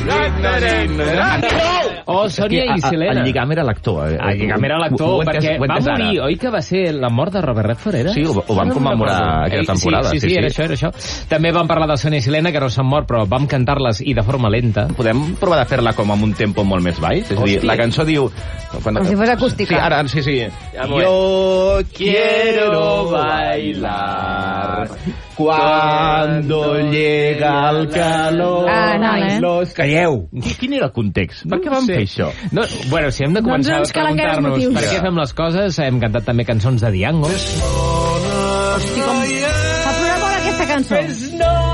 O Sònia i Selena. El lligam era l'actor. El lligam era l'actor, perquè va morir, oi que va ser la mort de Robert Redford, era? Sí, ho vam commemorar aquella temporada. Sí, era això. També vam parlar de Sònia i Selena, que no s'han mort, però vam cantar-les i de forma lenta. Podem provar de fer-la com amb un tempo molt més baix? És a dir, la cançó diu... Com si fos acústica. Sí, ara, sí. Yo quiero bailar cuando llega el calor. Calleu! Quin era el context? Per què vam fer això? No, bueno, si hem de començar a preguntar-nos per què fem les coses, hem cantat també cançons de Diango. Hosti, com... Fa plorar molt aquesta cançó.